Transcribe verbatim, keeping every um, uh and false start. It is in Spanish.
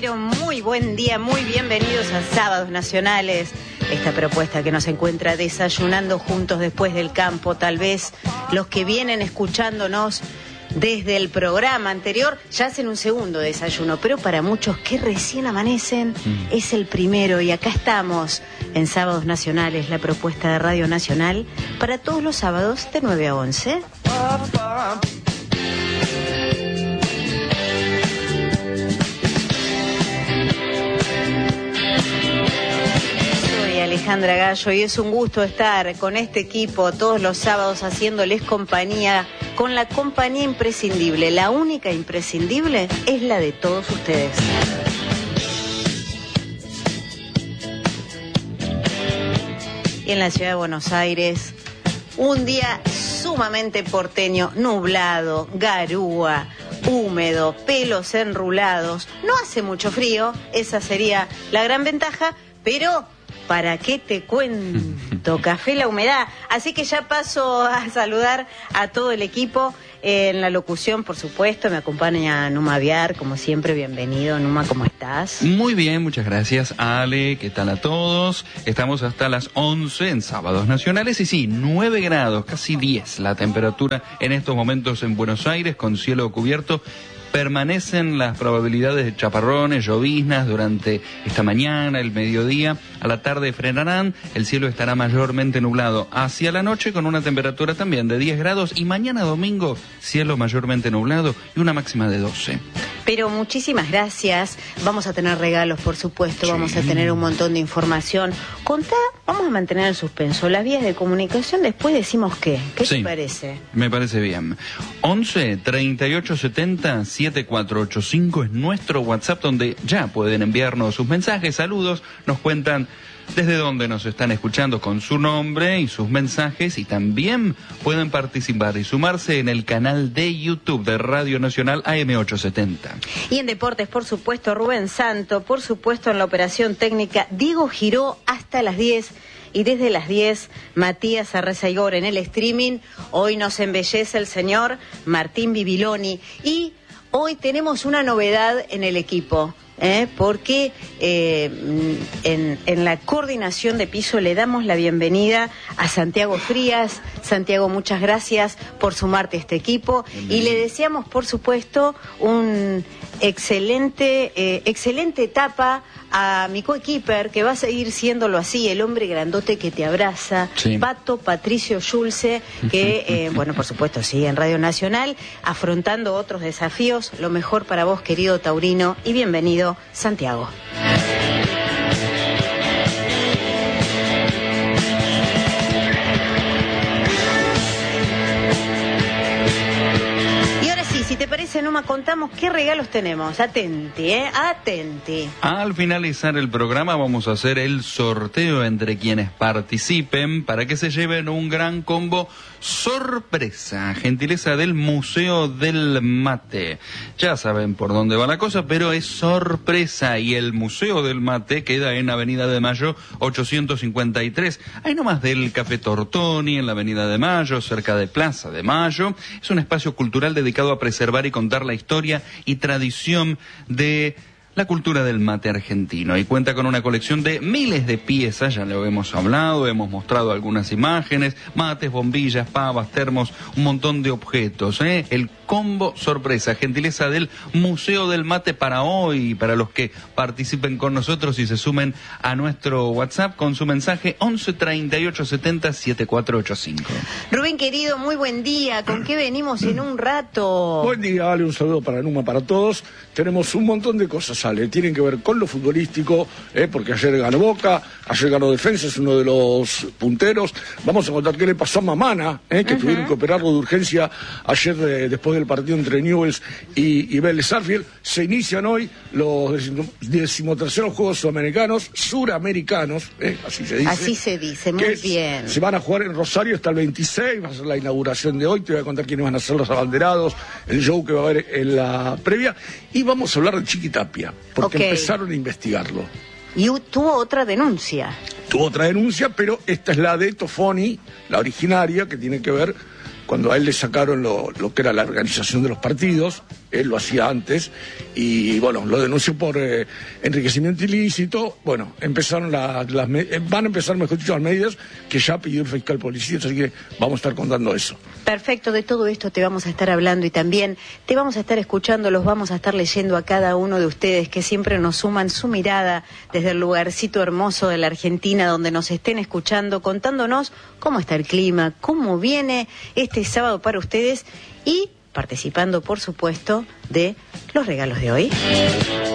pero muy buen día, muy bienvenidos a Sábados Nacionales. Esta propuesta que nos encuentra desayunando juntos después del campo, tal vez los que vienen escuchándonos desde el programa anterior ya hacen un segundo desayuno, pero para muchos que recién amanecen mm. es el primero, y acá estamos en Sábados Nacionales, la propuesta de Radio Nacional para todos los sábados de nueve a once. Alejandra Gallo, y es un gusto estar con este equipo todos los sábados haciéndoles compañía, con la compañía imprescindible. La única imprescindible es la de todos ustedes. Y en la ciudad de Buenos Aires, un día sumamente porteño, nublado, garúa, húmedo, pelos enrulados. No hace mucho frío, esa sería la gran ventaja, pero ¿para qué te cuento? Café la humedad. Así que ya paso a saludar a todo el equipo. En la locución, por supuesto, me acompaña Numa Viar, como siempre, bienvenido. Numa, ¿cómo estás? Muy bien, muchas gracias, Ale. ¿Qué tal a todos? Estamos hasta las once en Sábados Nacionales y sí, nueve grados, casi diez la temperatura en estos momentos en Buenos Aires, con cielo cubierto. Permanecen las probabilidades de chaparrones, lloviznas durante esta mañana, el mediodía. A la tarde frenarán, el cielo estará mayormente nublado hacia la noche con una temperatura también de diez grados y mañana domingo cielo mayormente nublado y una máxima de doce. Pero muchísimas gracias. Vamos a tener regalos, por supuesto, sí. Vamos a tener un montón de información. Contá, vamos a mantener el suspenso. Las vías de comunicación, después decimos qué. ¿Qué sí, te parece? Me parece bien. once, treinta y ocho, setenta, siete cuatro ocho cinco es nuestro WhatsApp, donde ya pueden enviarnos sus mensajes, saludos, nos cuentan desde dónde nos están escuchando con su nombre y sus mensajes, y también pueden participar y sumarse en el canal de YouTube de Radio Nacional A M ochocientos setenta. Y en deportes, por supuesto, Rubén Santo, por supuesto en la operación técnica, Diego Giró hasta las diez. Y desde las diez, Matías Arrezaigor en el streaming. Hoy nos embellece el señor Martín Bibiloni. Y hoy tenemos una novedad en el equipo. ¿Eh? Porque eh, en, en la coordinación de piso le damos la bienvenida a Santiago Frías. Santiago, muchas gracias por sumarte a este equipo. Bienvenido. Y le deseamos, por supuesto, un excelente, eh, excelente etapa a mi coequiper, que va a seguir siéndolo así, el hombre grandote que te abraza, sí. Pato Patricio Schulze, que, eh, bueno, por supuesto, sigue en Radio Nacional, afrontando otros desafíos. Lo mejor para vos, querido taurino, y bienvenido, Santiago. Si te parece, Numa, contamos qué regalos tenemos. Atenti, ¿eh? Atenti. Al finalizar el programa vamos a hacer el sorteo entre quienes participen para que se lleven un gran combo sorpresa, gentileza del Museo del Mate. Ya saben por dónde va la cosa, pero es sorpresa, y el Museo del Mate queda en Avenida de Mayo ochocientos cincuenta y tres, ahí nomás del Café Tortoni, en la Avenida de Mayo, cerca de Plaza de Mayo. Es un espacio cultural dedicado a preservar y contar la historia y tradición de la cultura del mate argentino, y cuenta con una colección de miles de piezas, ya lo hemos hablado, hemos mostrado algunas imágenes, mates, bombillas, pavas, termos, un montón de objetos, ¿eh? El combo sorpresa, gentileza del Museo del Mate para hoy, para los que participen con nosotros y se sumen a nuestro WhatsApp con su mensaje once, treinta y ocho, setenta, setenta y cuatro ochenta y cinco. Rubén, querido, muy buen día. ¿Con qué venimos en un rato? Buen día, Ale, un saludo para Numa, para todos. Tenemos un montón de cosas, Ale, tienen que ver con lo futbolístico, eh, porque ayer ganó Boca, ayer ganó Defensa, es uno de los punteros. Vamos a contar qué le pasó a Mamana, eh, que uh-huh. tuvieron que operarlo de urgencia ayer eh, después del partido entre Newell's y, y Vélez Sarsfield. Se inician hoy los decimoterceros Juegos Sudamericanos, Suramericanos, eh, así se dice. Así se dice, muy bien. Se van a jugar en Rosario hasta el veintiséis, va a ser la inauguración de hoy, te voy a contar quiénes van a ser los abanderados, el show que va a haber en la previa, y vamos a hablar de Chiquitapia, porque okay. empezaron a investigarlo. Y tuvo otra denuncia. Tuvo otra denuncia, pero esta es la de Tofoni, la originaria, que tiene que ver cuando a él le sacaron lo, lo que era la organización de los partidos, él lo hacía antes, y bueno, lo denunció por eh, enriquecimiento ilícito. Bueno, empezaron la, las, van a empezar, mejor dicho, las medidas que ya pidió el fiscal policía, así que vamos a estar contando eso. Perfecto, de todo esto te vamos a estar hablando y también te vamos a estar escuchando, los vamos a estar leyendo a cada uno de ustedes que siempre nos suman su mirada desde el lugarcito hermoso de la Argentina donde nos estén escuchando, contándonos cómo está el clima, cómo viene este sábado para ustedes y participando, por supuesto, de los regalos de hoy.